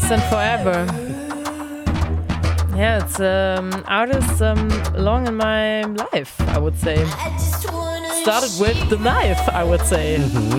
Once and Forever. Yeah, it's artist long in my life, I would say. Started with the knife, I would say.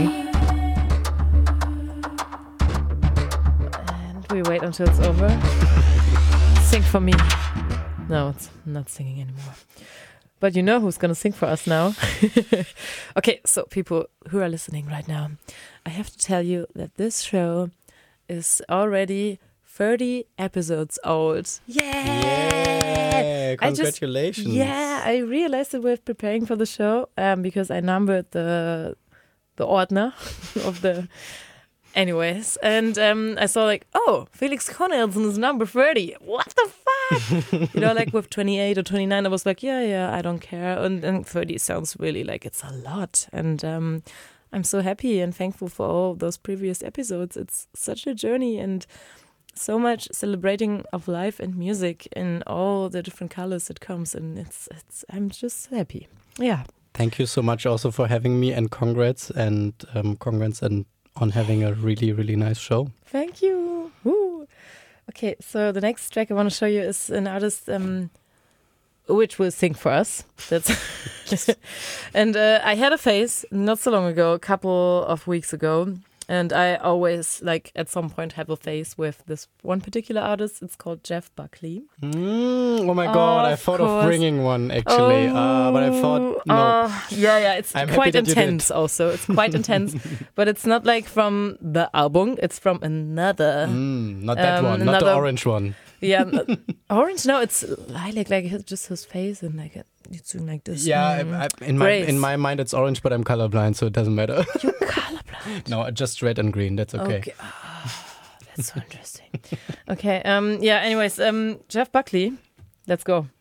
And we wait until it's over. Sing for me. No, it's not singing anymore. But you know who's going to sing for us now. Okay, so people who are listening right now, I have to tell you that this show is already 30 episodes old. Yeah! Congratulations. I realized that we're preparing for the show because I numbered the ordner of the... Anyways, and I saw like, oh, Felix Cornelsen is number 30. What the fuck? You know, like with 28 or 29, I was like, yeah, I don't care. And 30 sounds really like it's a lot. And I'm so happy and thankful for all those previous episodes. It's such a journey and so much celebrating of life and music in all the different colors it comes. And I'm just happy. Yeah. Thank you so much also for having me, and congrats and on having a really, really nice show. Thank you. Woo. Okay, so the next track I want to show you is an artist which will sing for us. That's and I had a phase not so long ago, a couple of weeks ago, and I always like at some point have a phase with this one particular artist. It's called Jeff Buckley. Oh my God, I thought of bringing one actually, but I thought no. Yeah, it's quite intense also. It's quite intense, but it's not like from the album. It's from another. Not that one, not the orange one. Yeah, orange. No, it's lilac, like just his face and like it's doing like this. Yeah, in my mind it's orange, but I'm colorblind, so it doesn't matter. You're colorblind? No, just red and green. That's okay. That's so interesting. Okay. Anyways, Jeff Buckley. Let's go.